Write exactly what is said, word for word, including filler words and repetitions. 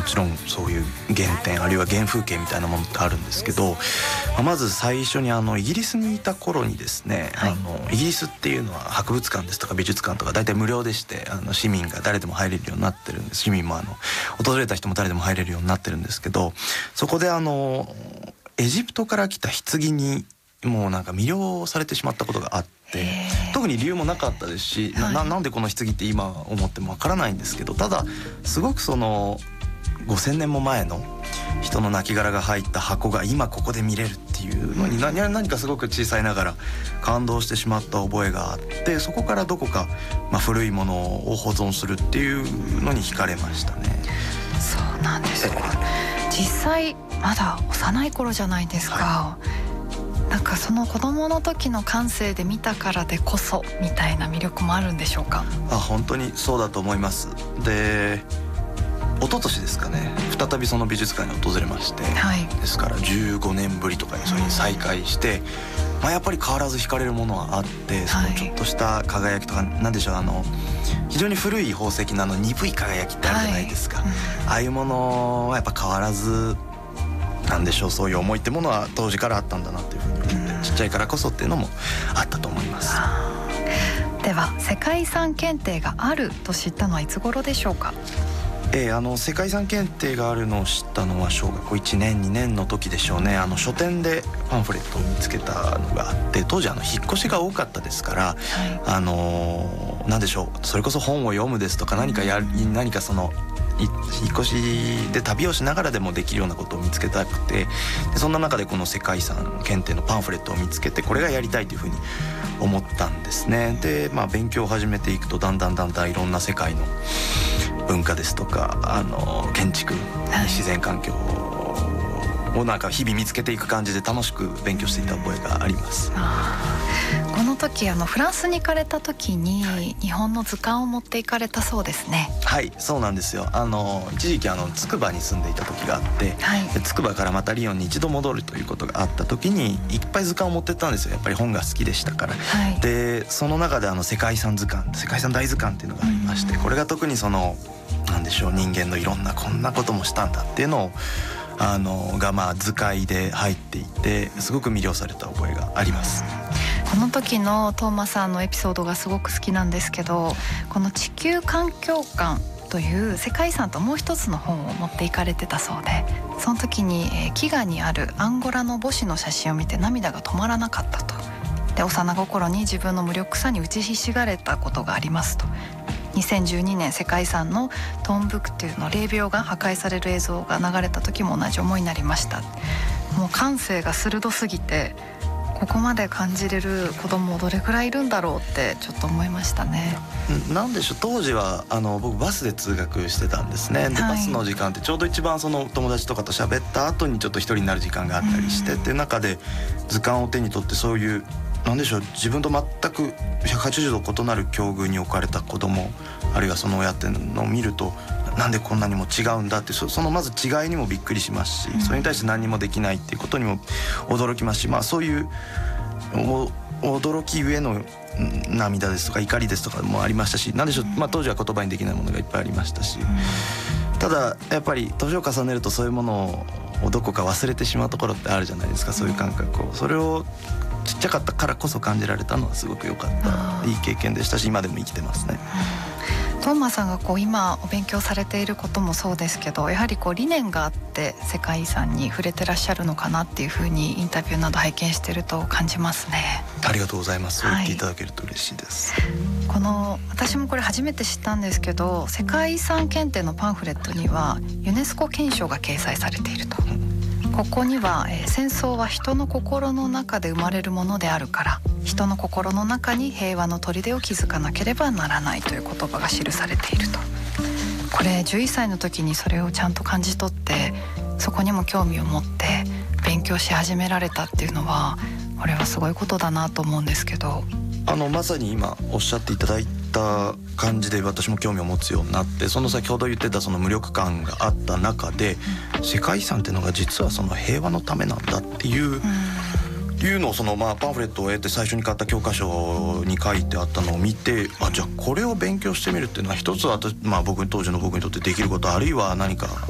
もちろんそういう原点あるいは原風景みたいなものってあるんですけど、まず最初にあのイギリスにいた頃にですね、はい、あのイギリスっていうのは博物館ですとか美術館とか大体無料でして、あの市民が誰でも入れるようになってるんです。市民もあの訪れた人も誰でも入れるようになってるんですけど、そこであのエジプトから来た棺にもうなんか魅了されてしまったことがあって、特に理由もなかったですし、はい、な, なんでこの棺って今思ってもわからないんですけど、ただすごくそのごせんねんも前の人の亡骸が入った箱が今ここで見れるっていうのに、何, 何かすごく小さいながら感動してしまった覚えがあって、そこからどこか、まあ、古いものを保存するっていうのに惹かれましたね。 そうなんですか。実際まだ幼い頃じゃないですか、はい、なんかその子供の時の感性で見たからでこそみたいな魅力もあるんでしょうか。 あ、本当にそうだと思います。で、一昨年ですかね、再びその美術館に訪れまして、はい、ですからじゅうごねんぶりとかにそれに再会して、うん、まあ、やっぱり変わらず惹かれるものはあって、そのちょっとした輝きとか、なんでしょう、あの非常に古い宝石のあの鈍い輝きってあるじゃないですか、はい、うん、ああいうものはやっぱ変わらず、なんでしょう、そういう思いってものは当時からあったんだなっていうふうに思って、うん、ちっちゃいからこそっていうのもあったと思います。 では世界遺産検定があると知ったのはいつ頃でしょうか。 えー、あの世界遺産検定があるのを知ったのは小学校いちねんにねんの時でしょうね。あの書店でパンフレットを見つけたのがあって、当時あの引っ越しが多かったですから、はい、あのー、なんでしょう、それこそ本を読むですとか何かや、うん、何かその引っ越しで旅をしながらでもできるようなことを見つけたくて、でそんな中でこの世界遺産検定のパンフレットを見つけて、これがやりたいというふうに思ったんですね。で、まあ、勉強を始めていくとだんだんだんだんいろんな世界の文化ですとか、あの建築、自然環境をなんか日々見つけていく感じで楽しく勉強していた覚えがあります。 あ、この時あのフランスに行かれた時に、はい、日本の図鑑を持って行かれたそうですね。 はい、そうなんですよ。あの一時期あの筑波に住んでいた時があって、はい、筑波からまたリヨンに一度戻るということがあった時にいっぱい図鑑を持ってったんですよ。やっぱり本が好きでしたから、はい、でその中であの世界遺産図鑑、世界遺産大図鑑っていうのがありまして、これが特にそのなんでしょう、人間のいろんなこんなこともしたんだっていうのをあのがまあ図解で入っていて、すごく魅了された覚えがあります。 この時のトーマさんのエピソードがすごく好きなんですけど、この地球環境館という世界遺産ともう一つの本を持っていかれてたそうで、その時に、えー、飢餓にあるアンゴラの母子の写真を見て涙が止まらなかったと。で、幼心に自分の無力さに打ちひしがれたことがありますと。にせんじゅうにねん世界遺産のトンブクトゥの霊廟が破壊される映像が流れた時も同じ思いになりました。もう感性が鋭すぎて、ここまで感じれる子供どれくらいいるんだろうってちょっと思いましたね。 なんでしょう、当時はあの僕バスで通学してたんですね。で、はい、バスの時間ってちょうど一番その友達とかと喋った後にちょっと一人になる時間があったりして、っていう中で図鑑を手に取って、そういうなんでしょう、自分と全くひゃくはちじゅうど異なる境遇に置かれた子供、あるいはその親っていうのを見ると、なんでこんなにも違うんだって、 そ, そのまず違いにもびっくりしますし、それに対して何もできないっていうことにも驚きますし、まあそういう驚きゆえの涙ですとか怒りですとかもありましたし、なんでしょう、まあ、当時は言葉にできないものがいっぱいありましたし、ただやっぱり年を重ねるとそういうものをどこか忘れてしまうところってあるじゃないですか。そういう感覚を、それをちっちゃかったからこそ感じられたのはすごく良かった、いい経験でしたし、今でも生きてますね。 トーマさんがこう今お勉強されていることもそうですけど、やはりこう理念があって世界遺産に触れてらっしゃるのかなっていうふうにインタビューなど拝見してると感じますね。 ありがとうございます。そう言っていただけると嬉しいです、はい、 この私もこれ初めて知ったんですけど、世界遺産検定のパンフレットにはユネスコ憲章が掲載されていると。ここには、えー、戦争は人の心の中で生まれるものであるから、人の心の中に平和の砦を築かなければならないという言葉が記されていると。これじゅういっさいの時にそれをちゃんと感じ取って、そこにも興味を持って勉強し始められたっていうのは、これはすごいことだなと思うんですけど。 あのまさに今おっしゃっていただいた感じで私も興味を持つようになって、その先ほど言ってたその無力感があった中で、世界遺産っていうのが実はその平和のためなんだっていう、うんいうのをそのまあパンフレットを得て最初に買った教科書に書いてあったのを見て、あ、じゃあこれを勉強してみるっていうのは一つは、まあ、僕当時の僕にとってできること、あるいは何か